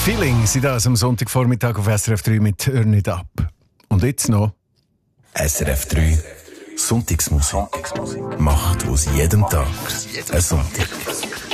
Feeling sind das am Sonntagvormittag auf SRF 3 mit «Hör nicht ab». Und jetzt noch SRF 3 Sonntagsmusik macht aus jedem Tag ein Sonntag.